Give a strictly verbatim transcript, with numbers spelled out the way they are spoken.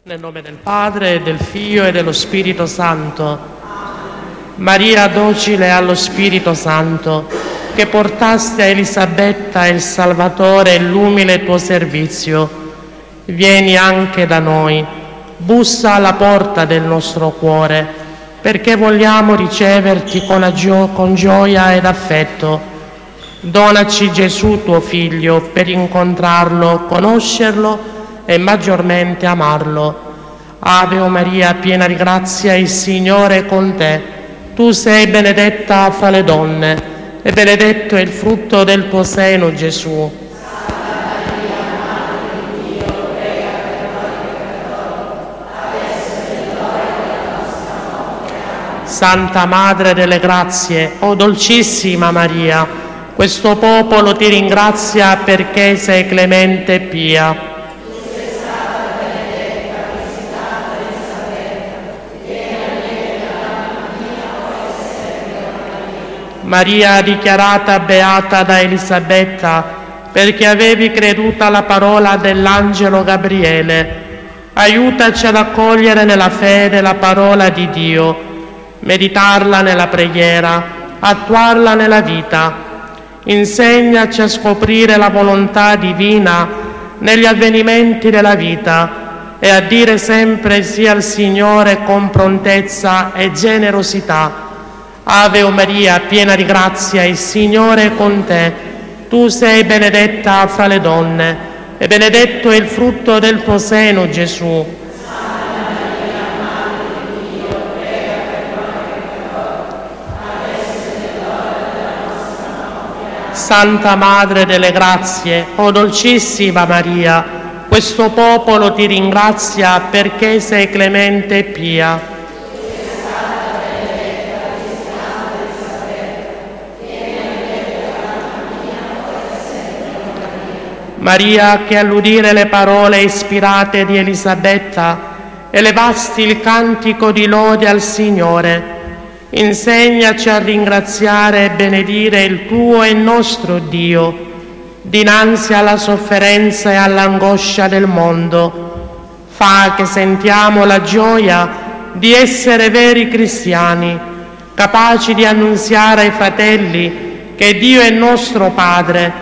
Nel nome del Padre, del Figlio e dello Spirito Santo. Maria, docile allo Spirito Santo, che portaste a Elisabetta il Salvatore e l'umile tuo servizio, vieni anche da noi, bussa alla porta del nostro cuore, perché vogliamo riceverti con, agio- con gioia ed affetto. Donaci Gesù tuo Figlio per incontrarlo, conoscerlo e maggiormente amarlo. Ave o Maria, piena di grazia, il Signore è con te. Tu sei benedetta fra le donne e benedetto è il frutto del tuo seno, Gesù. Santa Madre delle Grazie, o dolcissima Maria, questo popolo ti ringrazia perché sei clemente e pia. Maria, dichiarata beata da Elisabetta, perché avevi creduto alla parola dell'angelo Gabriele, aiutaci ad accogliere nella fede la parola di Dio, meditarla nella preghiera, attuarla nella vita. Insegnaci a scoprire la volontà divina negli avvenimenti della vita e a dire sempre sì al Signore con prontezza e generosità. Ave o Maria, piena di grazia, il Signore è con te. Tu sei benedetta fra le donne e benedetto è il frutto del tuo seno, Gesù. Santa Madre delle Grazie, o dolcissima Maria, questo popolo ti ringrazia perché sei clemente e pia. Maria, che all'udire le parole ispirate di Elisabetta elevasti il cantico di lode al Signore, insegnaci a ringraziare e benedire il tuo e nostro Dio dinanzi alla sofferenza e all'angoscia del mondo. Fa che sentiamo la gioia di essere veri cristiani, capaci di annunziare ai fratelli che Dio è nostro Padre